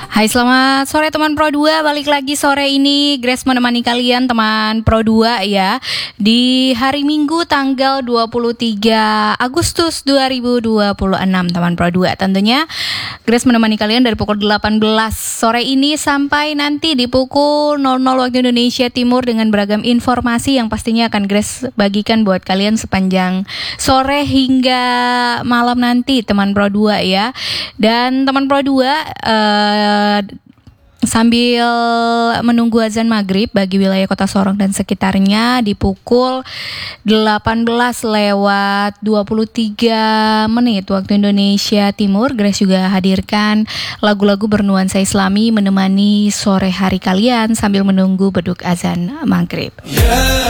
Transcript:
Hai, selamat sore teman Pro 2. Balik lagi sore ini Grace menemani kalian teman Pro 2 ya. Di hari Minggu tanggal 23 Agustus 2026 teman Pro 2. Tentunya Grace menemani kalian dari pukul 18 sore ini sampai nanti di pukul 00 waktu Indonesia Timur dengan beragam informasi yang pastinya akan Grace bagikan buat kalian sepanjang sore hingga malam nanti teman Pro 2 ya. Dan teman Pro 2 sambil menunggu azan maghrib bagi wilayah kota Sorong dan sekitarnya di pukul 18 lewat 23 menit waktu Indonesia Timur, Grace juga hadirkan lagu-lagu bernuansa Islami menemani sore hari kalian sambil menunggu beduk azan maghrib.